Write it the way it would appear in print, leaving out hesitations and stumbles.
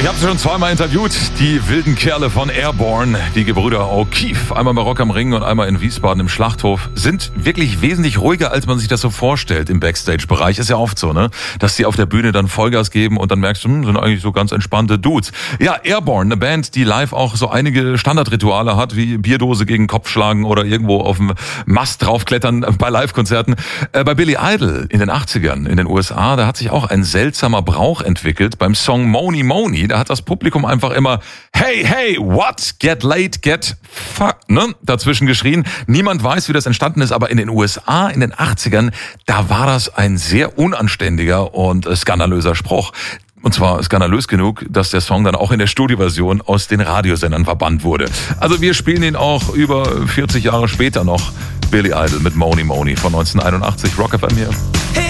Ich habe sie schon zweimal interviewt, die wilden Kerle von Airborne, die Gebrüder O'Keefe, einmal bei Rock am Ring und einmal in Wiesbaden im Schlachthof, sind wirklich wesentlich ruhiger, als man sich das so vorstellt im Backstage-Bereich. Ist ja oft so, ne, dass die auf der Bühne dann Vollgas geben und dann merkst du, sind eigentlich so ganz entspannte Dudes. Ja, Airborne, eine Band, die live auch so einige Standardrituale hat, wie Bierdose gegen Kopf schlagen oder irgendwo auf dem Mast draufklettern bei Live-Konzerten. Bei Billy Idol in den 80ern in den USA, da hat sich auch ein seltsamer Brauch entwickelt. Beim Song Money Money, da hat das Publikum einfach immer Hey, hey, what? Get late, get fuck, ne? Dazwischen geschrien. Niemand weiß, wie das entstanden ist, aber in den USA in den 80ern, da war das ein sehr unanständiger und skandalöser Spruch. Und zwar skandalös genug, dass der Song dann auch in der Studioversion aus den Radiosendern verbannt wurde. Also wir spielen ihn auch über 40 Jahre später noch. Billy Idol mit Money Money von 1981. Rock FM hier.